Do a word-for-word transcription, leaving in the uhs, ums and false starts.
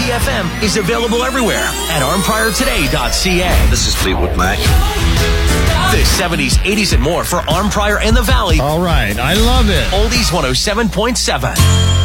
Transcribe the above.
F M is available everywhere at arm prior today dot c a. This is Fleetwood Mac. The seventies, eighties, and more for Arm Prior and the Valley. All right, I love it. Oldies one oh seven point seven.